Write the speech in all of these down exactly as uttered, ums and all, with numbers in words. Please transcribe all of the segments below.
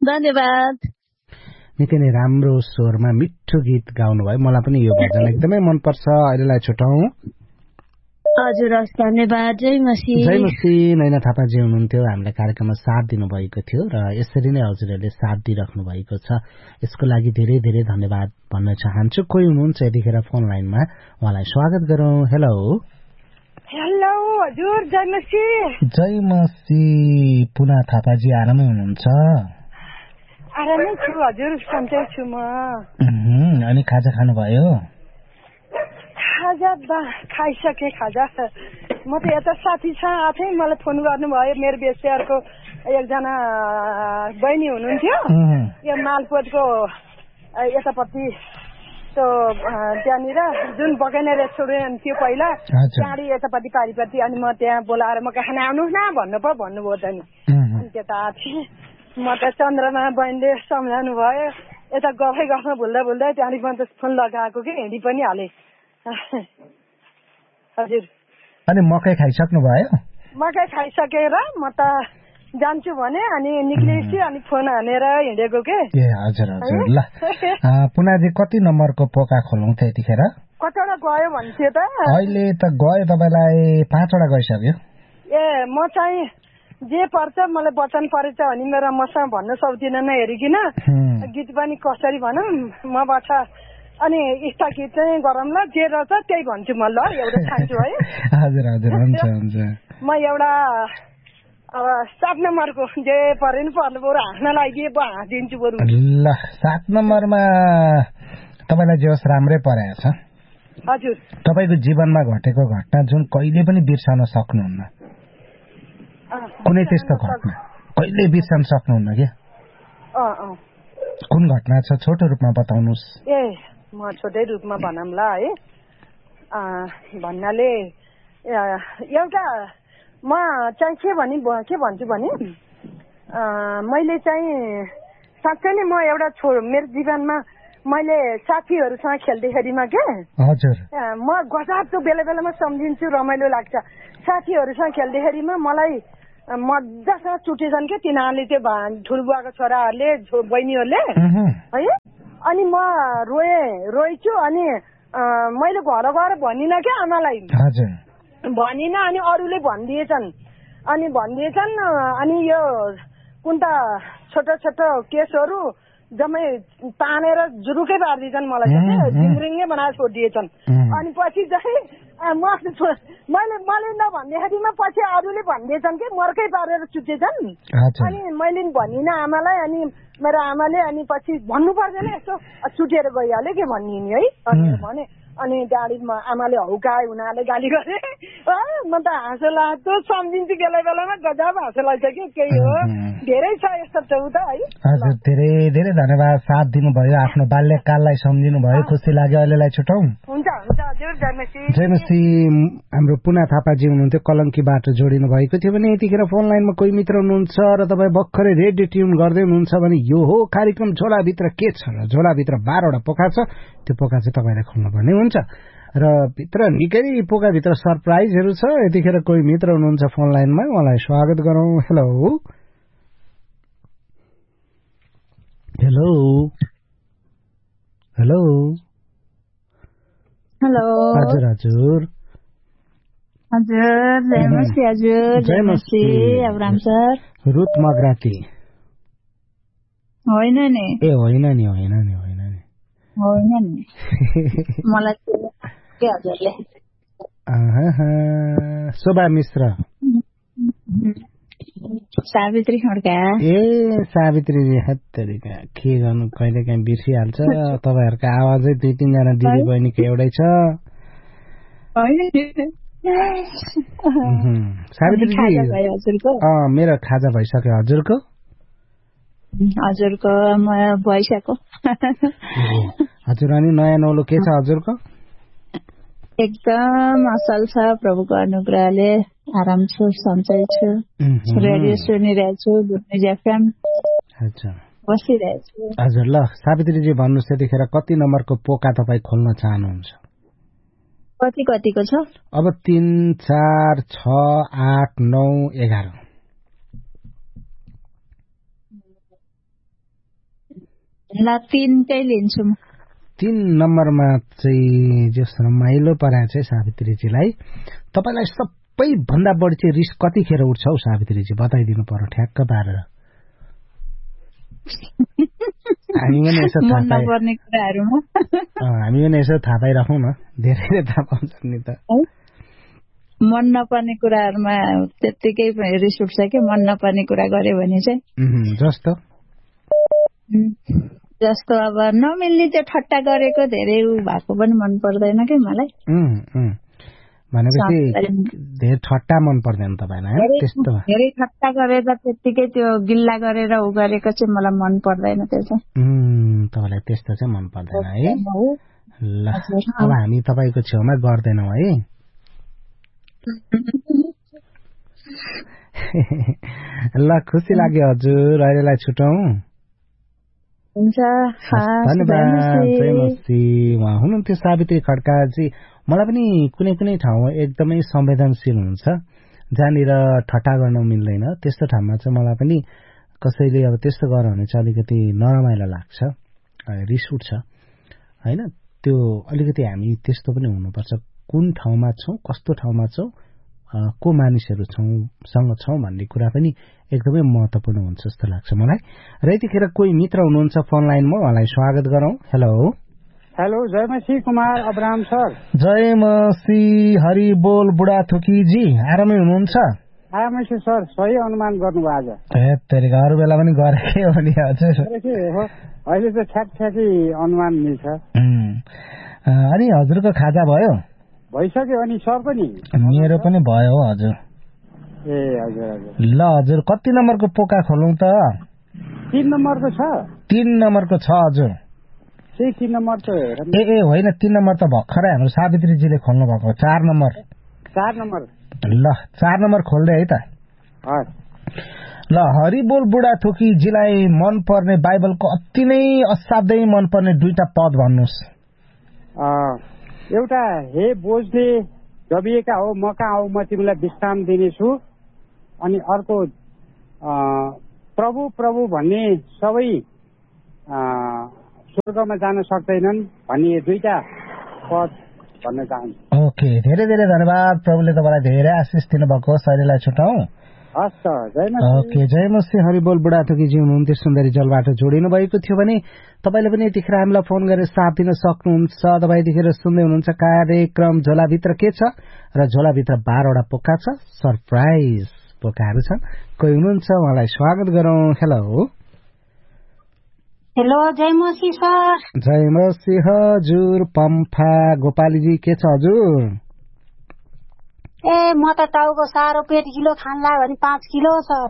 धन्यवाद। निकै नै राम्रो स्वरमा मिठो गीत गाउनुभयो। मलाई पनि यो भजन एकदमै मनपर्छ। अहिलेलाई छुटाउँ। हजुर हस्, धन्यवाद। जय मसी। जय मसी। नैना थापाजी हुनुहुन्थ्यो, हामीलाई कार्यक्रममा साथ दिनुभएको थियो र यसरी नै हजुरहरूले साथ दिइराख्नु भएको छ। यसको लागि धेरै धेरै धन्यवाद भन्न चाहन्छु। कोही हुनुहुन्छ यतिखेर फोन लाइनमा, उहाँलाई स्वागत गरौँ। हेलो हेलो हजुर, जय मसी। जय मसी। पुना थापाजी आरामै हुनुहुन्छ? आरामै छु हजुर, सन्चै छु म। अनि खाजा खानुभयो? खाजा बा खाइसके खाजा। म त यता साथी छ आफै मलाई फोन गर्नुभयो। मेरो बेसियारको एकजना बहिनी हुनुहुन्थ्यो, यो मालपोतको यतापट्टि त्यो त्यहाँनिर जुन बगैना रेस्टुरेन्ट थियो पहिला, त्यहाँदेखि यतापट्टि पारिपट्टि। अनि म त्यहाँ बोलाएर म कहाँ आउनुहोस् न भन्नु पो भन्नुभयो त नि। अनि त्यता आएको थिएँ म त। चन्द्रमा बहिनीले सम्झाउनु भयो। यता गफै गफमा भुल्दा भुल्दै त्यहाँदेखि म त फोन लगाएको कि हिँडी पनि हालेँ। हजुर। अनि मकै खाइसक्नु भयो? मकै खाइसकेर म त जान्छु भने अनि निक्लिएछु, अनि फोन हानेर हिँडेको के। ए हजुर हजुर। ल पुनाजी कति नम्बरको पोका खोलौँ त यतिखेर? कतिवटा गयो भन्थ्यो त? अहिले त गयो तपाईँलाई पाँचवटा गइसक्यो। ए म चाहिँ जे पर्छ मलाई वचन परेछ भने मेरो मसँग भन्नु सक्दिनँ न हेरिकन। गीत पनि कसरी भनौँ मबाट। अनि यस्ता गीत चाहिँ गरौँ ल, जे रहेछ त्यही भन्छु म। ल एउटा खान्छु है। हजुर हजुर, हुन्छ हुन्छ। म एउटा अब सात नम्बरको जे परे नि पर्नु बरु हाँस्न लागि हाँसिदिन्छु बरु। ल सात नम्बरमा तपाईँलाई जे होस् राम्रै परेको छ। हजुर। तपाईँको जीवनमा घटेको घटना जुन कहिले पनि बिर्सन सक्नुहुन्न, कुनै त्यस्तो घटना कहिले बिर्सन सक्नुहुन्न क्या? कुन घटना छ छोटो रूपमा बताउनुहोस्। ए म छोटै रूपमा भनौँला है। भन्नाले एउटा म चाहिँ के भनि के भन्छु भने मैले चाहिँ साँच्चै नै म एउटा छो मेरो जीवनमा मैले साथीहरूसँग खेल्दैखेरिमा के हजुर म गजबको बेला बेलामा सम्झिन्छु, रमाइलो लाग्छ। साथीहरूसँग खेल्दैखेरिमा मलाई मजासँग चुटेछन् के तिनीहरूले, त्यो ठुलबुवाको छोराहरूले बहिनीहरूले है। अनि म रोएँ रोइछु। अनि मैले घर गएर भनिनँ क्या आमालाई, भनिनँ। अनि अरूले भनिदिएछन् अनि भनिदिएछन् अनि यो कुन त छोटो छोटो केसहरू जम्मै तानेर जुरुकै पारिदिएछन् मलाई चाहिँ, जिङ्रिङ्गै बनाएर छोडिदिएछन्। अनि पछि चाहिँ म मैले मैले नभन्दाखेरिमा पछि अरूले भनिदिएछन् कि मर्कै पारेर चुटेछन्। अनि मैले भनिनँ आमालाई। अनि मेरो आमाले अनि पछि भन्नु पर्दैन यस्तो चुटेर गइहाल्यो के भन्ने नि है अनि भने। अनि त्यहाँदेखि म आमाले हौकाए, उनीहरूले गाली गरे। म त हाँसो लाग्छ, सम्झिन्छु बेला बेलामा, गजब हाँसो लाग्छ कि। केही हो, धेरै छ यस्तो चौ त है। हजुर धेरै धेरै धन्यवाद, साथ दिनुभयो, आफ्नो बाल्यकाललाई सम्झिनु भयो, खुसी लाग्यो। अहिलेलाई छुटाउँ। हुन्छ हुन्छ हजुर। जय मसी। जय मसी। हाम्रो पुना थापाजी हुनुहुन्थ्यो, कलङ्कीबाट जोडिनु भएको थियो भने यतिखेर फोन लाइनमा कोही मित्र हुनुहुन्छ र तपाईँ भर्खरै रेडियो ट्युन गर्दै हुनुहुन्छ भने यो हो कार्यक्रम झोलाभित्र के छ र झोलाभित्र बाह्रवटा पोका छ। त्यो पोका चाहिँ तपाईँलाई खोल्नुपर्ने हुन्छ र भित्र निकै पोकाभित्र सरप्राइजहरू छ। यतिखेर कोही मित्र हुनुहुन्छ फोन लाइनमा, उहाँलाई स्वागत गरौँ। हेलो हेलो हेलो हेलो हजुर हजुर हजुर। जय मसी हजुर। जय मसी। Abram sir. रुथ मगराती होइन नि? ए होइन नि होइन नि होइन नि होइन नि। मलाई के हजुरले शोभा मिश्र। सावित्री खड्का। ए सावित्री हत्तरीका के गर्नु, कहिले काहीँ बिर्सिहाल्छ। तपाईँहरूको आवाजै दुई तिनजना दिदी बहिनीको एउटै छ। सावित्रीजी मेरो खाजा भइसक्यो। हजुरको? हजुरको म भइसक्यो। हजुर अनि नयाँ नौलो के छ हजुरको? एकदम असल छ, प्रभुको अनुग्रहले आराम छु, सन्चै छु। रेडियो सुनिरहेको छु, गुडन्युज एफएम बसिरहेको छु। हजुर ल सावित्रीजी भन्नुहोस् यतिखेर कति नम्बरको पोका तपाईँ खोल्न चाहनुहुन्छ? कति कतिको छ? अब तीन चार छ आठ नौ एघार। ल तीनकै लिन्छु म। तीन नम्बरमा चाहिँ जस्तो माइलो परा चाहिँ सावित्रीजीलाई तपाईँलाई सबैभन्दा बढी चाहिँ रिस कतिखेर उठ्छ हौ सावित्रीजी बताइदिनु पर्यो ठ्याक्क पारेर। हामी पनि यसो थाहा नपर्ने कुराहरूमा हामी पनि यसो थाहा पाइराखौँ न, धेरैले थाहा पाउँछन् नि त। मन नपर्ने कुराहरूमा त्यत्तिकै रिस उठ्छ कि मन नपर्ने कुरा गर्यो भने चाहिँ। जस्तो जस्तो अब नमिल्ने त्यो ठट्टा गरेको धेरै भएको पनि मन पर्दैन कि मलाई। भनेपछि धेरै ठट्टा मन पर्दैन तपाईँलाई त्यस्तो? धेरै ठट्टा गरेर त्यत्तिकै त्यो गिल्ला गरेर उ गरेको चाहिँ मलाई मन पर्दैन त्यो चाहिँ। तपाईँलाई त्यस्तो चाहिँ मन पर्दैन है? ल अब हामी तपाईँको छेउमा गर्दैनौँ है। ल खुसी लाग्यो हजुर, अहिलेलाई छुटौँ। धन्यवाद, जय मसी। उहाँ हुनुहुन्थ्यो सावित्री खड्काजी। मलाई पनि कुनै कुनै ठाउँमा एकदमै संवेदनशील हुन्छ जहाँनिर ठट्टा गर्न मिल्दैन, त्यस्तो ठाउँमा चाहिँ मलाई पनि कसैले अब त्यस्तो गर भने चाहिँ अलिकति नरमाइलो लाग्छ, रिस उठ्छ होइन। त्यो अलिकति हामी त्यस्तो पनि हुनुपर्छ, कुन ठाउँमा छौँ, कस्तो ठाउँमा छौँ, को मानिसहरू छौँ सँग छौँ भन्ने कुरा पनि एकदमै महत्त्वपूर्ण हुन्छ जस्तो लाग्छ मलाई। र यतिखेर कोही मित्र हुनुहुन्छ फोन लाइनमा, उहाँलाई स्वागत गरौँ। हेलो हेलो, जय मसी कुमार अब्राहम सर। जय मसी हरि बोल बुढाथोकीजी, आरामै हुनुहुन्छ? आरामै छु सर, सही अनुमान गर्नुभयो आज। ए तेरिका, अरू बेला पनि गरेकै हो नि हजुर। अहिले त ठ्याक ठ्याकै अनुमान मिल्छ। अनि हजुरको खाजा भयो? भइसक्यो। अनि सर पनि? मेरो पनि भयो हजुर। ए हजुर हजुर। ल हजुर, कति नम्बरको पोका खोलौँ त? तीन नम्बरको छ। तीन नम्बरको छ हजुर। तीन नम्बर त ए ए होइन, तीन नम्बर त भर्खरै हाम्रो सावित्रीजीले खोल्नु भएको। चार नम्बर। चार नम्बर। ल चार नम्बर खोल्दै है त। ल हरिबोल बुढाथोकीजीलाई मनपर्ने बाइबलको अति नै असाध्यै मनपर्ने दुईटा पद भन्नुहोस्। एउटा, हे बोझले दबिएका हो मका आऊ म तिमीलाई विश्राम दिनेछु। अनि अर्को, प्रभु प्रभु भन्ने सबै स्वर्गमा जान सक्दैनन् भन्ने दुईटा पद भन्न चाहन्छु। ओके, धेरै धेरै धन्यवाद। प्रभुले तपाईँलाई धेरै आशिष दिनुभएको। शैलीलाई छुटाउँ। हस् त, जय मसी। ओके, जय मसी। हरिबोल बुढाथोकीजी हुनुहुन्थ्यो, सुन्दरी जलबाट जोडिनु भएको थियो भने तपाईँले पनि यतिखेर हामीलाई फोन गरेर साथ दिन सक्नुहुन्छ। तपाईँ यतिखेर सुन्दै हुनुहुन्छ कार्यक्रम झोलाभित्र के छ, र झोलाभित्र बाह्रवटा पोका छ, सरप्राइज पोकाहरू छन्। कोही हुनुहुन्छ, उहाँलाई स्वागत गरौँ। हेलो हेलो, जय मसी सर। जय मसी हजुर। पम्फा गोपालीजी के छ हजुर? ए म त टाउको साह्रो पेट किलो खान लाग्यो भने पाँच किलो सर।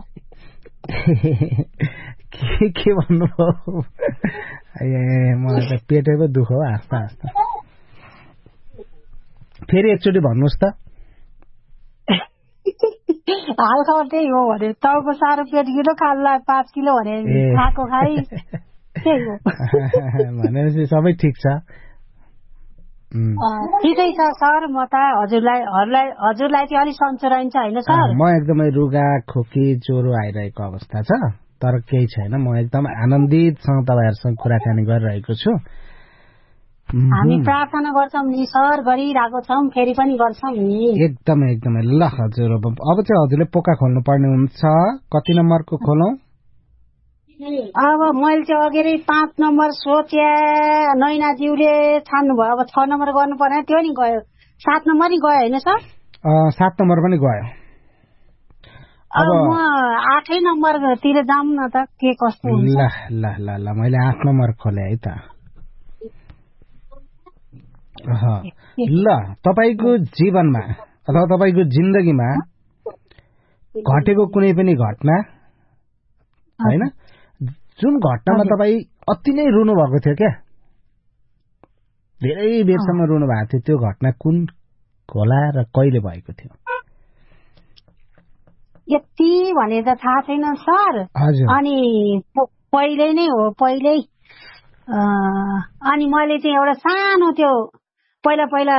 के के भन्नुभयो? ए मलाई त पेटै पो दुख हो हाँस्दा हाँस्दा। फेरि एकचोटि भन्नुहोस् त। हाल खबर त्यही हो भने टाउको साह्रो पेट किलो खान लाग्यो पाँच किलो भने खाएको खाइ त्यही हो। भनेपछि सबै ठिक छ। ठिकै छ सर। म त हजुरलाई हजुरलाई हजुरलाई चाहिँ अलिक सन्चो रहन्छ होइन सर? म एकदमै रुगा खोकी ज्वरो आइरहेको अवस्था छ, तर केही छैन। म एकदम आनन्दितसँग तपाईँहरूसँग कुराकानी गरिरहेको छु। हामी प्रार्थना गर्छौँ नि सर, गरिरहेको छौँ, फेरि पनि गर्छौँ नि। एकदमै एकदमै। ल हजुर, अब चाहिँ हजुरले पोका खोल्नु पर्ने हुन्छ। कति नम्बरको खोलौँ? अब मैले चाहिँ अघि पाँच नम्बर सोचे, नैनाज्यूले छान्नु भयो। अब छ नम्बर गर्नु पर्ने, त्यो नि गयो। सात नम्बर नि गयो होइन सर? सात नम्बर पनि गयो। अब म आठै नम्बरतिर जाऊँ न त, के कस्तो हुन्छ? ल ल ल ल मैले आठ नम्बर खोले है त। ल तपाईँको जीवनमा अथवा तपाईँको जिन्दगीमा घटेको कुनै पनि घटना होइन, जुन घटनामा तपाईँ अति नै रुनु भएको थियो क्या, धेरै बेरसम्म रुनु भएको थियो, त्यो घटना कुन होला र कहिले भएको थियो? यति भने त थाहा छैन सर। अनि पहिले नै हो, पहिल्यै। अनि मैले चाहिँ एउटा सानो त्यो पहिला पहिला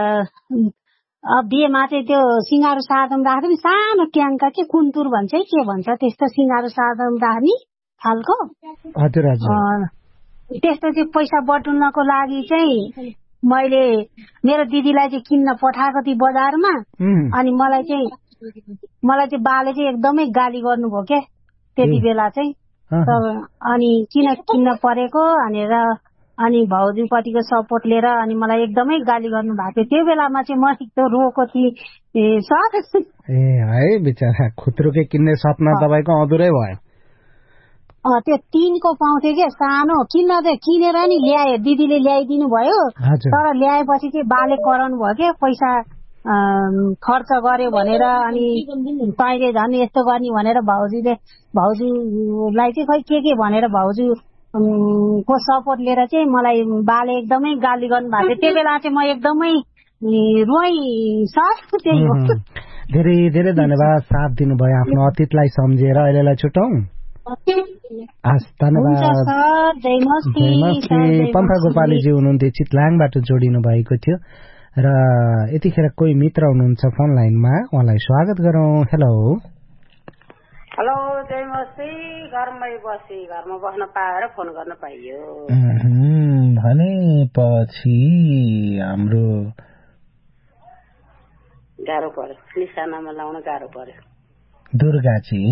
बिहेमा चाहिँ त्यो सिङ्गारो साधन राख्थ्यो नि, सानो ट्याङ्का के कुन्तुर भन्छ है के भन्छ, त्यस्तो सिङ्गारो साधन राख्ने खालको। हजुर हजुर। त्यसपछि पैसा बटुल्नको लागि चाहिँ मैले मेरो दिदीलाई चाहिँ किन्न पठाएको थिएँ बजारमा। अनि मलाई चाहिँ मलाई चाहिँ बाले चाहिँ एकदमै गाली गर्नुभयो क्या त्यति बेला चाहिँ। अनि किन किन्न परेको भनेर अनि भाउजूपट्टिको सपोर्ट लिएर अनि मलाई एकदमै गाली गर्नु भएको थियो। त्यो बेलामा चाहिँ म एकदम रोएको थिएँ सर। ए है बिचरा खुत्रुके किन्ने सपना तपाईँको अधुरै भयो। त्यो तिनको पाउँथ्यो क्या सानो किन्न चाहिँ किनेर नि ल्याए दिदीले ल्याइदिनु भयो। तर ल्याएपछि चाहिँ बाले कराउनु भयो क्या पैसा खर्च गर्यो भनेर। अनि तैँले झन् यस्तो गर्ने भनेर भाउजूले भाउजूलाई चाहिँ खै के के भनेर भाउजू को सपोर्ट लिएर चाहिँ मलाई बाले एकदमै गाली गर्नु भएको थियो। त्यो बेला चाहिँ म एकदमै रोइ सर। त्यही हो। धेरै धेरै धन्यवाद साथ दिनुभयो आफ्नो अतीतलाई सम्झेर। अहिलेलाई छुटौँ। हस् धन्यवाद। पम्फा गोपालीजी हुनुहुन्थ्यो चितलाङबाट जोडिनु भएको थियो र यतिखेर कोही मित्र हुनुहुन्छ फोन लाइनमा उहाँलाई स्वागत गरौँ। हेलो हेलो जय मस्ती। घरमै बसी घरमा बस्न पाएर फोन गर्न पाइयो भनेपछि हाम्रो गाह्रो पर्यो निशानामा लाउन गाह्रो पर्यो। दुर्गाजी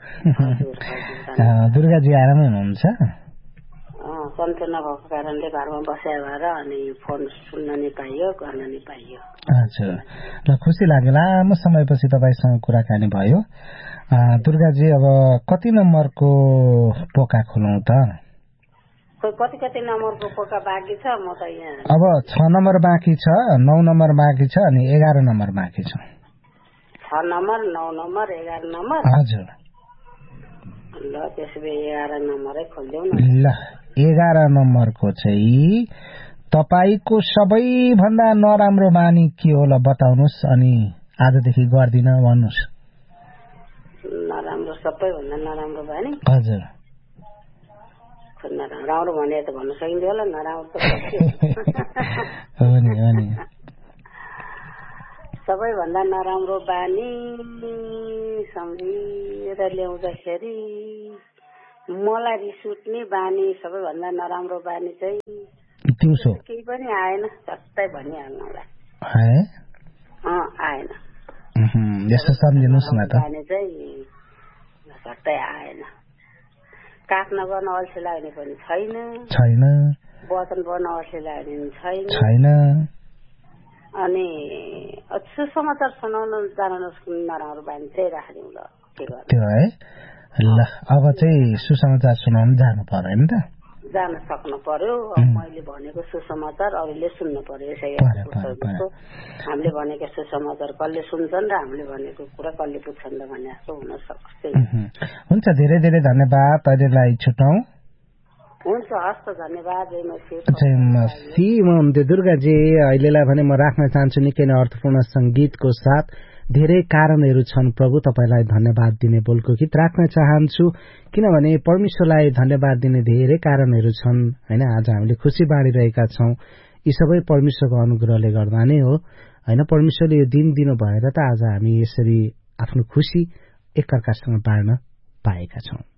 दुर्गाजी आरामै हुनुहुन्छ? सन्चो नभएको कारणले घरमा बस्या भएर अनि फोन सुन्न नि पाइयो गर्न नि पाइयो। हजुर ल खुसी लाग्यो लामो समयपछि तपाईँसँग कुराकानी भयो। दुर्गाजी अब कति नम्बरको पोका खोलौँ त? कति कति नम्बरको पोका बाँकी छ? म त यहाँ अब छ नम्बर बाँकी छ, नौ नम्बर बाँकी छ अनि एघार नम्बर बाँकी छ। छ नम्बर नौ नम्बर एघार नम्बर। हजुर ल त्यसो भए एघार नम्बरै खोलिदेऊ न। ल एघार नम्बरको चाहिँ तपाईँको सबैभन्दा नराम्रो बानी के होला बताउनुहोस् अनि आजदेखि गर्दिन भन्नुहोस्। नराम्रो सबैभन्दा नराम्रो बानी? हजुर नराम्रो भने त भन्न सकिँदैन होला। नराम्रो त हो नि हो नि। सबैभन्दा नराम्रो बानी सम्झिएर ल्याउँदाखेरि मलाई रिस उठ्ने बानी सबैभन्दा नराम्रो बानी चाहिँ दिउँसो केही पनि आएन झट्टै भनिहाल्नुलाई। आएन यस्तो सम्झिनुहोस् न त। बानी चाहिँ झट्टै आएन। काट्न गर्न अल्छी लाग्ने पनि छैन छैन वचन गर्न अल्छी लाग्ने पनि छैन छैन। अनि सुसमाचार सुनाउन जानुहोस् नराम्रो बानी चाहिँ राखिदिउँ ल के गर्नु त्यो है। ल अब चाहिँ सुसमाचार सुनाउन जानु पर्यो नि त? जान सक्नु पर्यो। मैले भनेको सुसमाचार अरूले सुन्नु पर्यो। यसै हामीले भनेको सुसमाचार कसले सुन्छन् र हामीले भनेको कुरा कसले बुझ्छन् त भन्ने जस्तो हुन सक्छ। हुन्छ धेरै धेरै धन्यवाद। अहिलेलाई छुटौँ। हुन्छ हस् त धन्यवाद। जय मसी। जय मसी। म हुन्थ्यो दुर्गाजी। अहिलेलाई भने म राख्न चाहन्छु निकै नै अर्थपूर्ण संगीतको साथ। धेरै कारणहरू छन् प्रभु तपाईलाई धन्यवाद दिने बोलको गीत राख्न चाहन्छु किनभने परमेश्वरलाई धन्यवाद दिने धेरै कारणहरू छन् हैन। आज हामीले खुसी बाँडिरहेका छौं। यी सबै परमेश्वरको अनुग्रहले गर्दा नै हो हैन। परमेश्वरले यो दिन दिनु भएर त आज हामी यसरी आफ्नो खुसी एकअर्कासँग बाँड्न पाएका छौं।